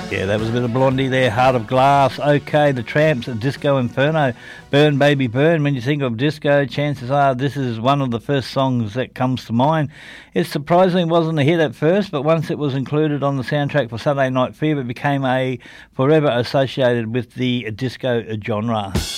Yeah, that was a bit of Blondie there, Heart of Glass. Okay, the Tramps, Disco Inferno, Burn Baby Burn. When you think of disco, chances are this is one of the first songs that comes to mind. It surprisingly wasn't a hit at first, but once it was included on the soundtrack for Saturday Night Fever, it became forever associated with the disco genre.